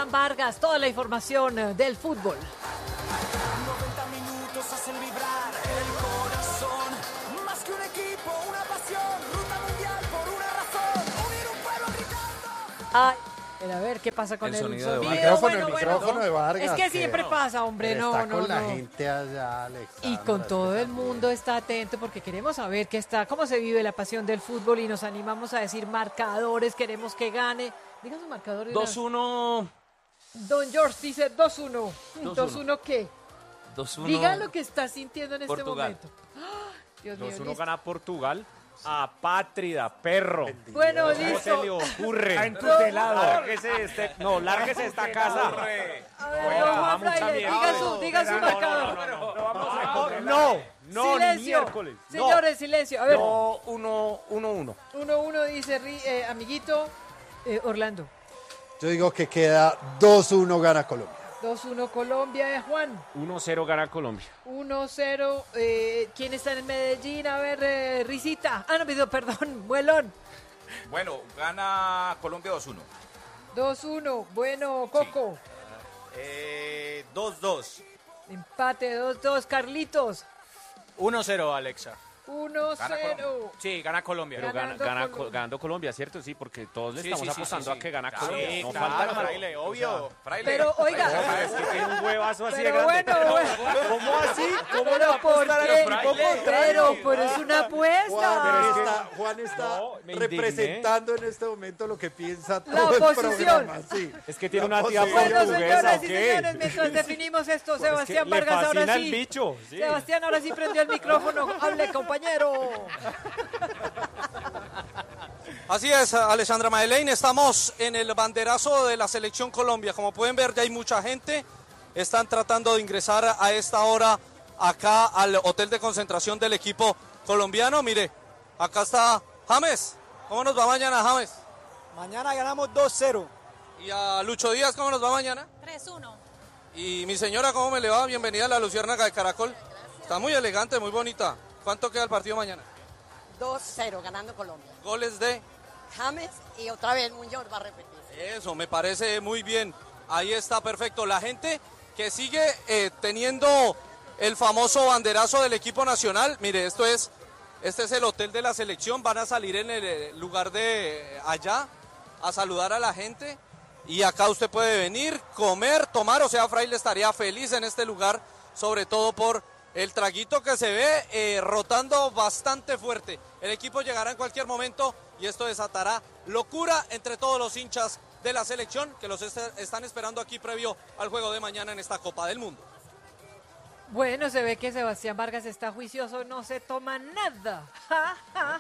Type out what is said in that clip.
Sebastián Vargas, toda la información del fútbol. 90 minutos hacen vibrar el corazón. Más que un equipo, una pasión. Ruta mundial por una razón. Unir un pueblo gritando. Ay, a ver qué pasa con El el sonido de sonido. Vargas. El micrófono de Vargas. Es que siempre pasa, hombre, Está no, con no, la no. gente allá, Alexandra. Y con todo el mundo está atento porque queremos saber cómo se vive la pasión del fútbol y nos animamos a decir marcadores, queremos que gane. Diga su marcador. 2-1. Don George dice 2-1. 2-1 ¿qué? 2-1. Diga lo que está sintiendo en Portugal. este momento. ¡Ah! Dios mío, 2-1 listo. gana Portugal. Apátrida, perro. Bueno, ¿Cómo se listo. le ocurre? Está entutelado. Lárguese de esta casa. A ver, Bueno, don Juan mamá, mucha Fraile, mierda. diga su marcador. No, ni Silencio. miércoles. Señores, silencio. A ver, No, 1-1. 1-1 dice amiguito Orlando. Yo digo que queda 2-1 gana Colombia. 2-1 Colombia, Juan. 1-0 gana Colombia. 1-0. ¿Quién está en Medellín? A ver, Risita. Ah, no, perdón, Muelón. Bueno, gana Colombia 2-1. 2-1. Bueno, Coco. 2-2. Empate 2-2. Carlitos. 1-0, Alexa. 1-0. Sí, gana Colombia. Pero ganando Colombia, ¿cierto? Sí, porque todos le estamos apostando a que gana Colombia. Sí, No claro, falta Fraile, obvio. Fraile. Pero, oiga. Es que tiene un huevazo así de Pero grande. bueno. ¿Cómo así? ¿Cómo le Pero va a ¿por apostar al qué? equipo contrario? Pero es una apuesta. Juan está No, me indigné. representando en este momento lo que piensa La todo el oposición. programa. Sí. Es que tiene La una tía oposición. Bueno, portuguesa, señoras ¿o y qué? señores, mientras definimos esto, Pues es que Sebastián le Vargas ahora fascina sí. el bicho, sí. Sebastián ahora sí prendió el micrófono. Hable, compañero. Así es, Alessandra Madeleine, estamos en el banderazo de la Selección Colombia. Como pueden ver, ya hay mucha gente. Están tratando de ingresar a esta hora acá al hotel de concentración del equipo colombiano. Mire, acá está James. ¿Cómo nos va mañana, James? Mañana ganamos 2-0. Y a Lucho Díaz, ¿cómo nos va mañana? 3-1. Y mi señora, ¿cómo me le va? Bienvenida a la Luciérnaga de Caracol. Está muy elegante, muy bonita. ¿Cuánto queda el partido mañana? 2-0 ganando Colombia. Goles de... James y otra vez Muñoz va a repetir. Eso, me parece muy bien. Ahí está, perfecto. La gente que sigue teniendo el famoso banderazo del equipo nacional. Mire, este es el hotel de la selección. Van a salir en el lugar de allá a saludar a la gente. Y acá usted puede venir, comer, tomar. O sea, Fraile estaría feliz en este lugar, sobre todo por el traguito que se ve rotando bastante fuerte. El equipo llegará en cualquier momento y esto desatará locura entre todos los hinchas de la selección que los están esperando aquí previo al juego de mañana en esta Copa del Mundo. Bueno, se ve que Sebastián Vargas está juicioso, no se toma nada. Ja, ja,